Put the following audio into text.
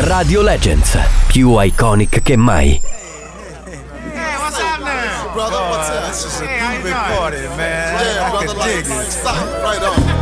Radio Legends, più iconic che mai. Hey, what's happening? Brother, what's up? This is a big party, man. Yeah, I brother, can dig like, it. stop, right on.